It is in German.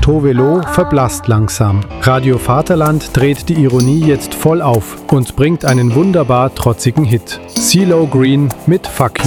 Tovelo verblasst langsam. Radio Vaterland dreht die Ironie jetzt voll auf und bringt einen wunderbar trotzigen Hit. CeeLo Green mit Fuck